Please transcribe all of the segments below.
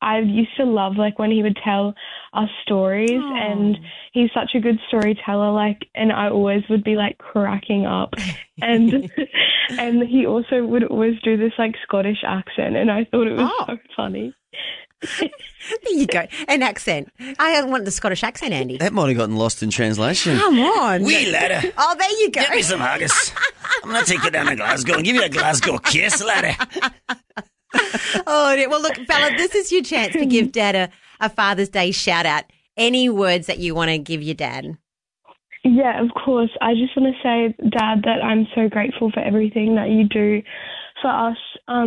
I used to love, like, when he would tell us stories, and he's such a good storyteller, like, and I always would be, like, cracking up. And and he also would always do this, like, Scottish accent, and I thought it was so funny. There you go. An accent. I want the Scottish accent, Andy. That might have gotten lost in translation. Come on. Wee ladder. Oh, there you go. Give me some haggis. I'm going to take you down to Glasgow and give you a Glasgow kiss, laddie. Oh, well, look, Bella, this is your chance to give Dad a Father's Day shout-out. Any words that you want to give your dad? Yeah, of course. I just want to say, Dad, that I'm so grateful for everything that you do for us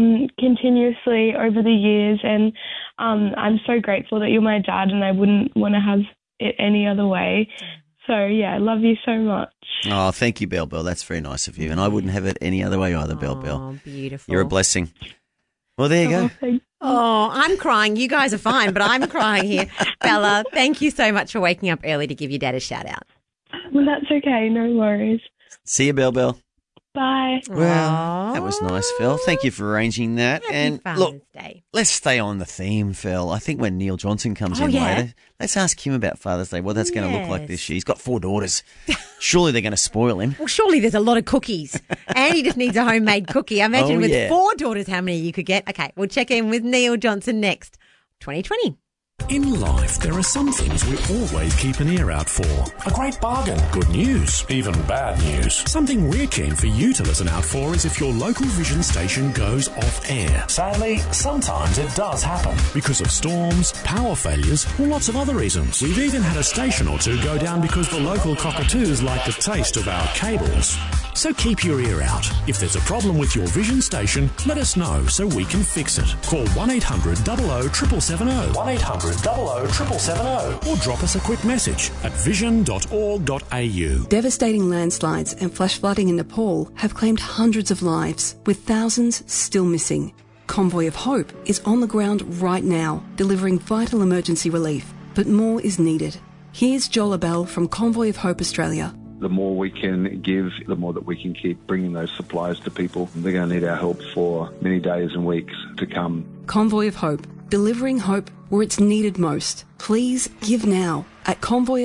continuously over the years, and I'm so grateful that you're my dad, and I wouldn't want to have it any other way. So, yeah, I love you so much. Oh, thank you, Bell Bell. That's very nice of you, and I wouldn't have it any other way either, Bell Bell. Oh, beautiful. You're a blessing. Well, there you go. Oh, I'm crying. You guys are fine, but I'm crying here. Bella, thank you so much for waking up early to give your dad a shout-out. Well, that's okay. No worries. See you, Bell Bell. Bye. Well, that was nice, Phil. Thank you for arranging that. Happy Father's look, Day. let's stay on the theme, Phil. I think when Neil Johnson comes in later, let's ask him about Father's Day, what that's going to look like this year. He's got 4 daughters. Surely they're going to spoil him. Well, surely there's a lot of cookies. And he just needs a homemade cookie. I imagine with 4 daughters how many you could get. Okay, we'll check in with Neil Johnson next. 2020. In life, there are some things we always keep an ear out for. A great bargain, good news, even bad news. Something we're keen for you to listen out for is if your local Vision station goes off air. Sadly, sometimes it does happen. Because of storms, power failures, or lots of other reasons. We've even had a station or two go down because the local cockatoos like the taste of our cables. So keep your ear out. If there's a problem with your Vision station, let us know so we can fix it. Call 1800 00 770. 1800 00 770. Or drop us a quick message at vision.org.au. Devastating landslides and flash flooding in Nepal have claimed hundreds of lives, with thousands still missing. Convoy of Hope is on the ground right now, delivering vital emergency relief, but more is needed. Here's Joel Abell from Convoy of Hope Australia. The more we can give, the more that we can keep bringing those supplies to people. They're going to need our help for many days and weeks to come. Convoy of Hope, delivering hope where it's needed most. Please give now at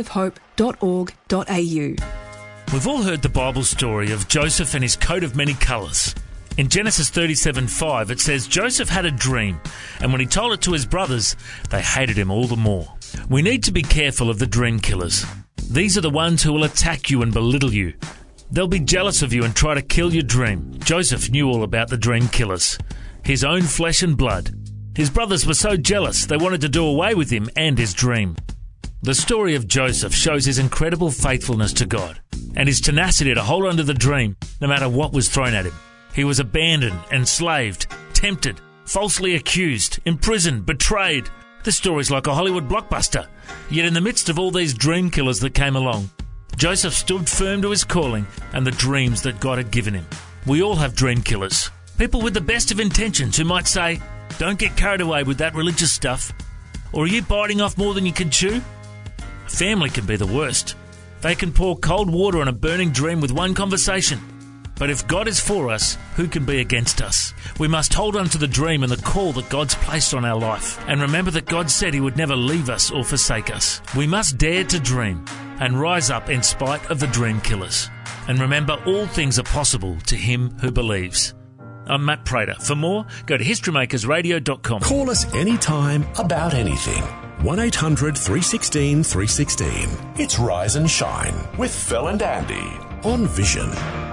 convoyofhope.org.au. We've all heard the Bible story of Joseph and his coat of many colours. In Genesis 37:5, it says, Joseph had a dream, and when he told it to his brothers, they hated him all the more. We need to be careful of the dream killers. These are the ones who will attack you and belittle you. They'll be jealous of you and try to kill your dream. Joseph knew all about the dream killers, his own flesh and blood. His brothers were so jealous they wanted to do away with him and his dream. The story of Joseph shows his incredible faithfulness to God and his tenacity to hold on to the dream no matter what was thrown at him. He was abandoned, enslaved, tempted, falsely accused, imprisoned, betrayed. This story's like a Hollywood blockbuster. Yet in the midst of all these dream killers that came along, Joseph stood firm to his calling and the dreams that God had given him. We all have dream killers. People with the best of intentions who might say, don't get carried away with that religious stuff. Or are you biting off more than you can chew? Family can be the worst. They can pour cold water on a burning dream with one conversation. But if God is for us, who can be against us? We must hold on to the dream and the call that God's placed on our life. And remember that God said he would never leave us or forsake us. We must dare to dream and rise up in spite of the dream killers. And remember, all things are possible to him who believes. I'm Matt Prater. For more, go to historymakersradio.com. Call us anytime about anything. 1800 316 316. It's Rise and Shine with Phil and Andy on Vision.